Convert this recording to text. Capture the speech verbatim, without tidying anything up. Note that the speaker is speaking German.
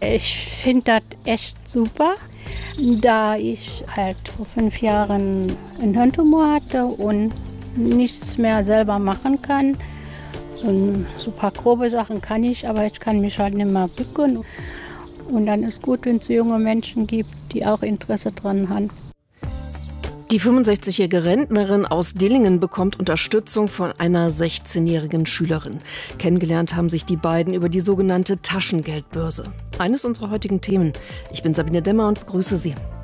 Ich finde das echt super, da ich halt vor fünf Jahren einen Hirntumor hatte und nichts mehr selber machen kann. Und so ein paar grobe Sachen kann ich, aber ich kann mich halt nicht mehr bücken. Und dann ist gut, wenn es junge Menschen gibt, die auch Interesse dran haben. Die fünfundsechzigjährige Rentnerin aus Dillingen bekommt Unterstützung von einer sechzehnjährigen Schülerin. Kennengelernt haben sich die beiden über die sogenannte Taschengeldbörse. Eines unserer heutigen Themen. Ich bin Sabine Demmer und begrüße Sie.